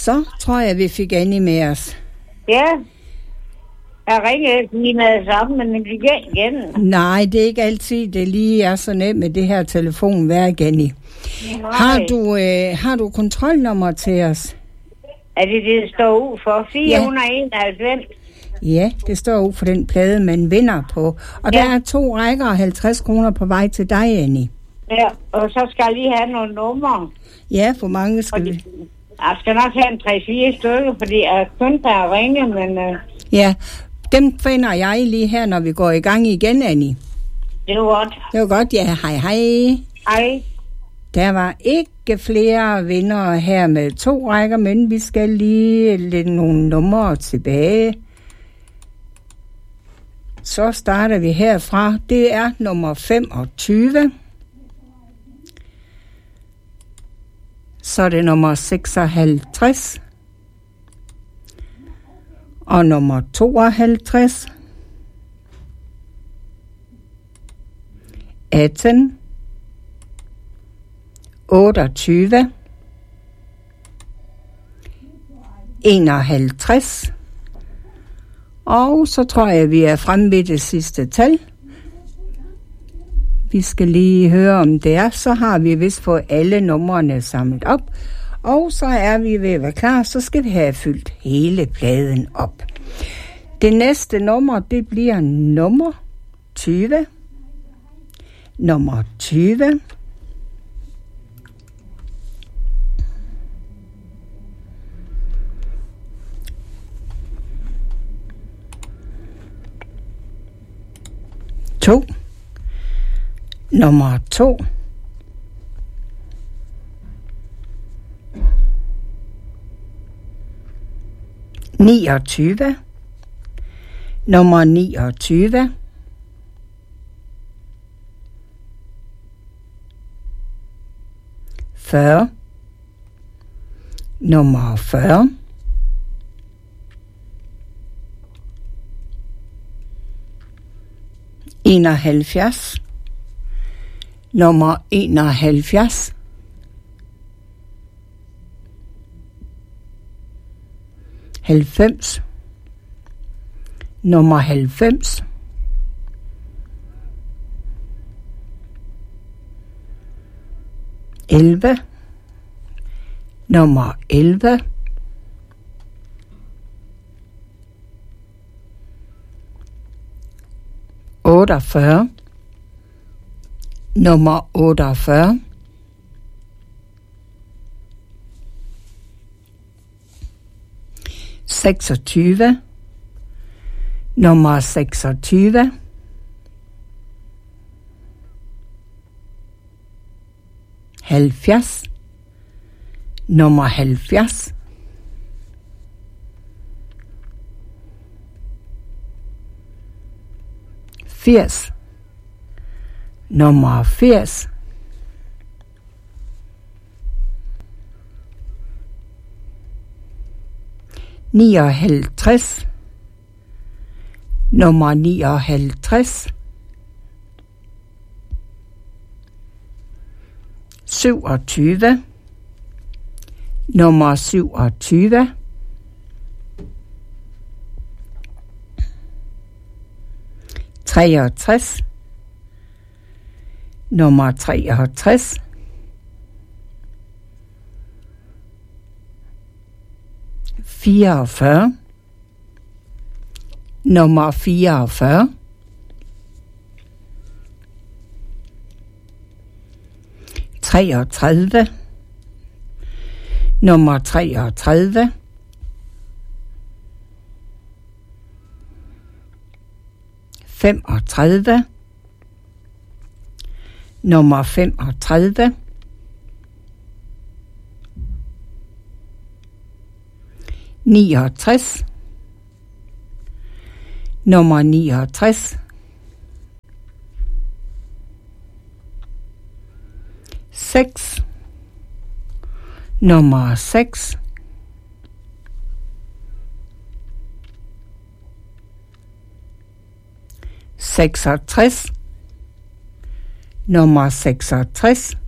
Så tror jeg, vi fik Annie med os. Ja. Jeg ringede lige med det samme, men det gik igen. Nej, det er ikke altid, det lige er så nemt med det her telefon hver Annie. Har du kontrolnummer til os? Er det det, der står ud for? 491. Ja, det står ud for den plade, man vinder på. Og der er 2 rækker og 50 kroner på vej til dig, Annie. Ja, og så skal jeg lige have nogle numre. Ja, for mange skal vi. Jeg skal nok have en 3-4 stykker, fordi jeg kun der ringe, men... Ja, dem finder jeg lige her, når vi går i gang igen, Annie. Det var godt. Det var godt, ja. Hej, hej. Hej. Der var ikke flere vindere her med 2 rækker, men vi skal lige lægge nogle numre tilbage. Så starter vi herfra. Det er nummer 25. Så er det nummer 56. Og nummer 52. 18. 28. 51. Og så tror jeg, vi er fremme ved det sidste tal. Vi skal lige høre, om det er. Så har vi vist fået alle numrene samlet op. Og så er vi ved at være klar. Så skal vi have fyldt hele pladen op. Det næste nummer, det bliver nummer 20. Nummer 20. Nummer 2. Nummer 29. Nummer 29. 40. Nummer 40. 71. Nummer 71. 90. Nummer 90. 11. Nummer 11. 48. Nummer 48. 26. Nummer 26. 70. Nummer 70. 80. Nummer 80. 59. Nummer 59. 27. Nummer 27. 63. Nummer 63. 44. Nummer 44. 33. Nummer 33. 35. Nummer 35. 69. Nummer 69. 6. Nummer 6. 66. Nummer 66.